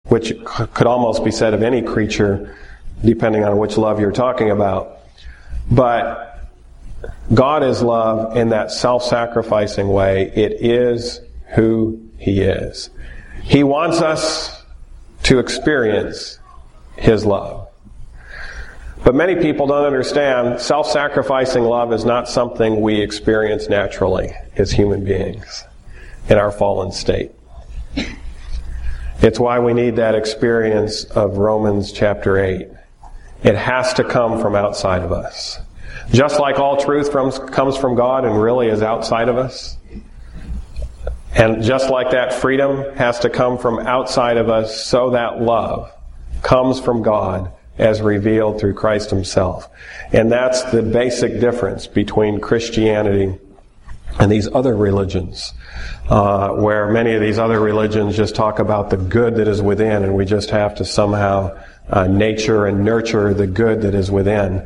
which could almost be said of any creature, depending on which love you're talking about. But God is love in that self-sacrificing way. It is who He is. He wants us to experience His love. But many people don't understand self-sacrificing love is not something we experience naturally as human beings in our fallen state. It's why we need that experience of Romans chapter 8. It has to come from outside of us. Just like all truth comes from God and really is outside of us. And just like that freedom has to come from outside of us, so that love comes from God as revealed through Christ Himself. And that's the basic difference between Christianity and these other religions, where many of these other religions just talk about the good that is within, and we just have to somehow nature and nurture the good that is within.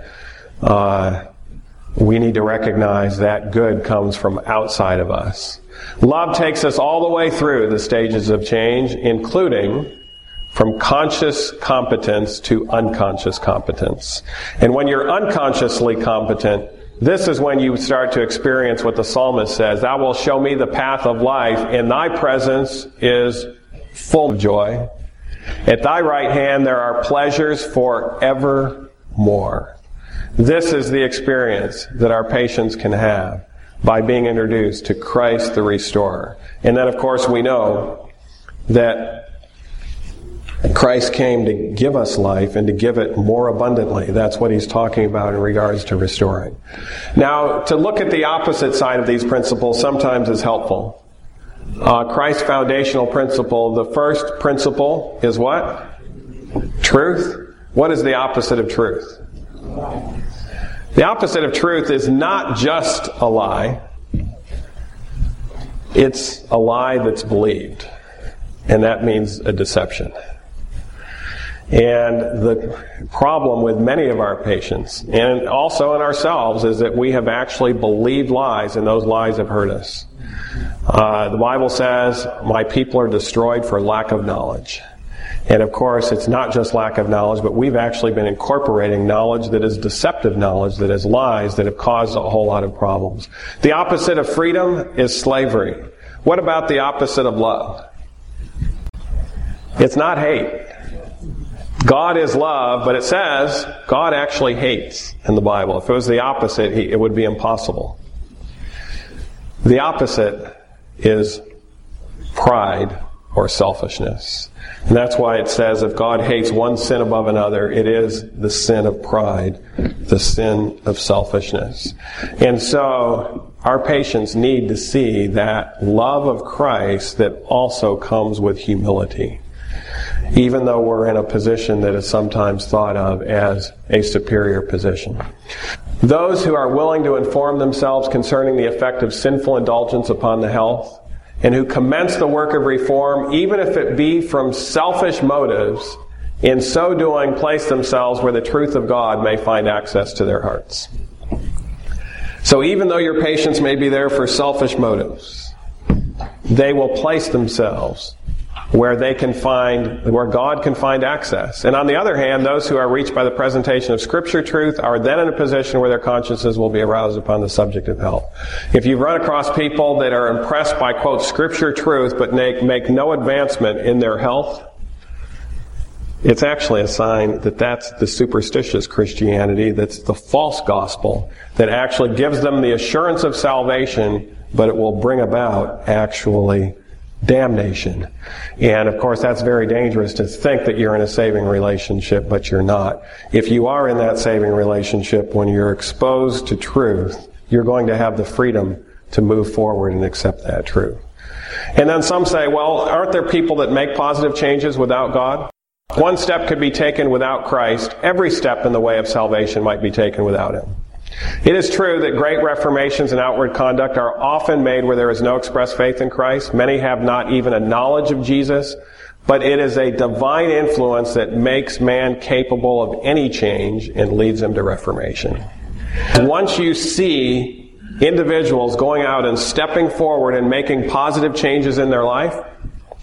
We need to recognize that good comes from outside of us. Love takes us all the way through the stages of change, including from conscious competence to unconscious competence. And when you're unconsciously competent, this is when you start to experience what the psalmist says, "Thou wilt show me the path of life. In Thy presence is full of joy. At Thy right hand there are pleasures forevermore." This is the experience that our patients can have by being introduced to Christ the Restorer. And then, of course, we know that Christ came to give us life and to give it more abundantly. That's what He's talking about in regards to restoring. Now, to look at the opposite side of these principles sometimes is helpful. Christ's foundational principle, the first principle is what? Truth. What is the opposite of truth? The opposite of truth is not just a lie. It's a lie that's believed. And that means a deception. And the problem with many of our patients, and also in ourselves, is that we have actually believed lies, and those lies have hurt us. The Bible says, "My people are destroyed for lack of knowledge." And of course, it's not just lack of knowledge, but we've actually been incorporating knowledge that is deceptive knowledge, that is lies, that have caused a whole lot of problems. The opposite of freedom is slavery. What about the opposite of love? It's not hate. God is love, but it says God actually hates in the Bible. If it was the opposite, it would be impossible. The opposite is pride or selfishness. And that's why it says if God hates one sin above another, it is the sin of pride, the sin of selfishness. And so our patients need to see that love of Christ that also comes with humility, even though we're in a position that is sometimes thought of as a superior position. Those who are willing to inform themselves concerning the effect of sinful indulgence upon the health, and who commence the work of reform, even if it be from selfish motives, in so doing place themselves where the truth of God may find access to their hearts. So even though your patients may be there for selfish motives, they will place themselves where God can find access. And on the other hand, those who are reached by the presentation of Scripture truth are then in a position where their consciences will be aroused upon the subject of health. If you've run across people that are impressed by, quote, Scripture truth, but make no advancement in their health, it's actually a sign that that's the superstitious Christianity, that's the false gospel, that actually gives them the assurance of salvation, but it will bring about actually damnation. And of course that's very dangerous to think that you're in a saving relationship, but you're not. If you are in that saving relationship, when you're exposed to truth, you're going to have the freedom to move forward and accept that truth. And then some say, well, aren't there people that make positive changes without God? One step could be taken without Christ. Every step in the way of salvation might be taken without Him. It is true that great reformations in outward conduct are often made where there is no express faith in Christ. Many have not even a knowledge of Jesus, but it is a divine influence that makes man capable of any change and leads him to reformation. Once you see individuals going out and stepping forward and making positive changes in their life,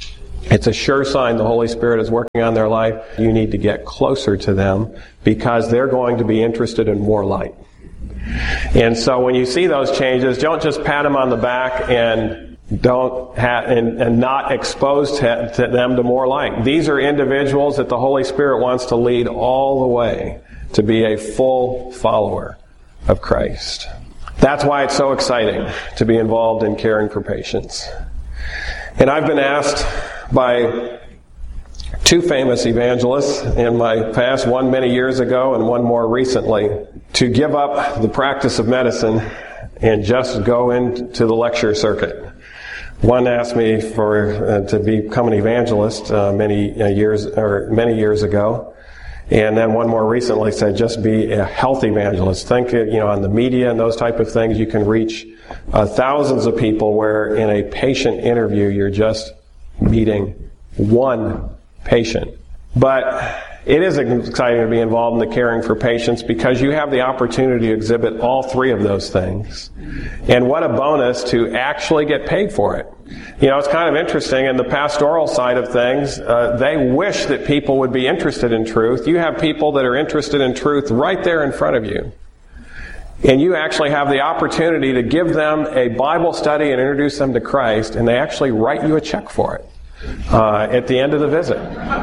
It's a sure sign the Holy Spirit is working on their life. You need to get closer to them because they're going to be interested in more light. And so when you see those changes, don't just pat them on the back and not expose to them to more light. These are individuals that the Holy Spirit wants to lead all the way to be a full follower of Christ. That's why it's so exciting to be involved in caring for patients. And I've been asked by two famous evangelists in my past, one many years ago and one more recently, to give up the practice of medicine and just go into the lecture circuit. One asked me to become an evangelist many years ago, and then one more recently said just be a health evangelist. Think, on the media and those type of things, you can reach thousands of people, where in a patient interview you're just meeting one patient. But it is exciting to be involved in the caring for patients because you have the opportunity to exhibit all three of those things. And what a bonus to actually get paid for it. It's kind of interesting in the pastoral side of things, they wish that people would be interested in truth. You have people that are interested in truth right there in front of you. And you actually have the opportunity to give them a Bible study and introduce them to Christ, and they actually write you a check for it at the end of the visit.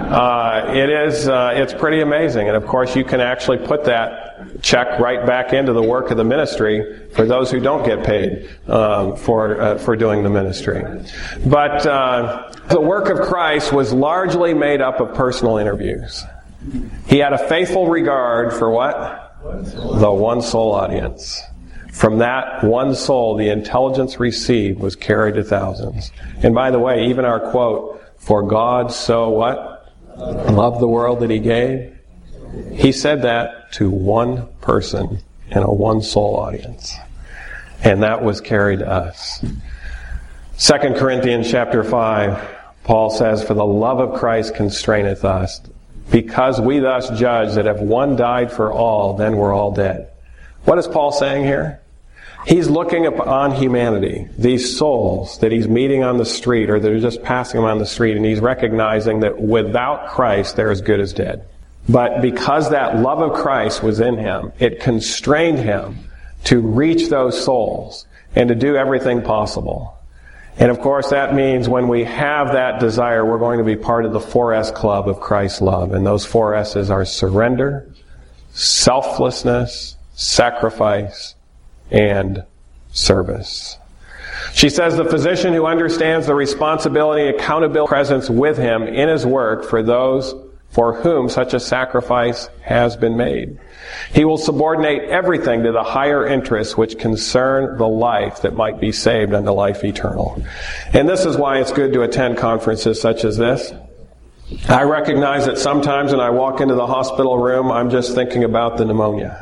It's pretty amazing. And of course, you can actually put that check right back into the work of the ministry for those who don't get paid for doing the ministry. But the work of Christ was largely made up of personal interviews. He had a faithful regard for what? The one soul audience. From that one soul, the intelligence received was carried to thousands. And by the way, even our quote, "For God so what? Loved the world that He gave." He said that to one person in a one soul audience. And that was carried to us. 2 Corinthians chapter 5, Paul says, "For the love of Christ constraineth us, because we thus judge that if one died for all, then we're all dead." What is Paul saying here? He's looking upon humanity, these souls that he's meeting on the street or that are just passing him on the street, and he's recognizing that without Christ, they're as good as dead. But because that love of Christ was in him, it constrained him to reach those souls and to do everything possible. And of course, that means when we have that desire, we're going to be part of the 4S club of Christ's love. And those 4 S's are surrender, selflessness, sacrifice, and service. She says the physician who understands the responsibility, accountability, presence with him in his work for those for whom such a sacrifice has been made. He will subordinate everything to the higher interests which concern the life that might be saved unto life eternal. And this is why it's good to attend conferences such as this. I recognize that sometimes when I walk into the hospital room, I'm just thinking about the pneumonia.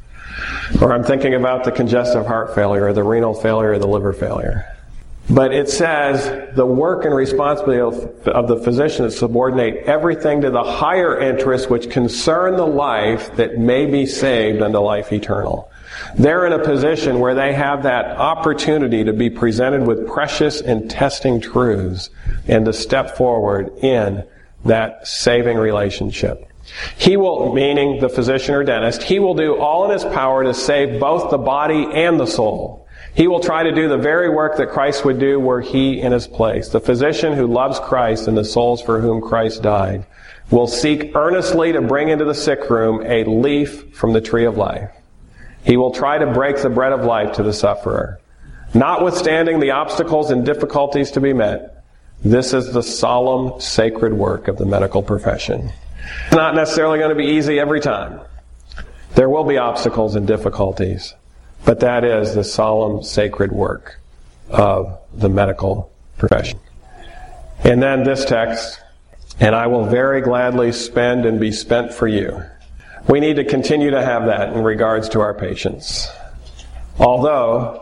Or I'm thinking about the congestive heart failure, or the renal failure, or the liver failure. But it says the work and responsibility of the physician is to subordinate everything to the higher interests which concern the life that may be saved unto life eternal. They're in a position where they have that opportunity to be presented with precious and testing truths and to step forward in that saving relationship. He will, meaning the physician or dentist, he will do all in his power to save both the body and the soul. He will try to do the very work that Christ would do were he in his place. The physician who loves Christ and the souls for whom Christ died will seek earnestly to bring into the sick room a leaf from the tree of life. He will try to break the bread of life to the sufferer. Notwithstanding the obstacles and difficulties to be met, this is the solemn, sacred work of the medical profession. It's not necessarily going to be easy every time. There will be obstacles and difficulties, but that is the solemn, sacred work of the medical profession. And then this text, "And I will very gladly spend and be spent for you." We need to continue to have that in regards to our patients. Although,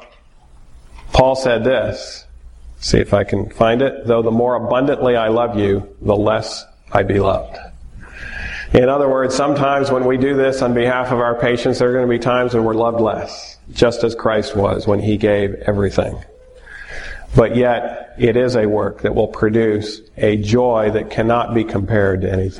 Paul said this, see if I can find it, "Though the more abundantly I love you, the less I be loved." In other words, sometimes when we do this on behalf of our patients, there are going to be times when we're loved less, just as Christ was when he gave everything. But yet, it is a work that will produce a joy that cannot be compared to anything.